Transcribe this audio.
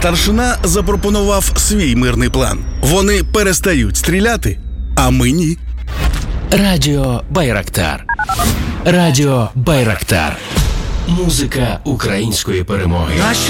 Старшина запропонував свій мирний план. Вони перестають стріляти, а ми ні. Радіо Байрактар. Радіо Байрактар. Музика української перемоги.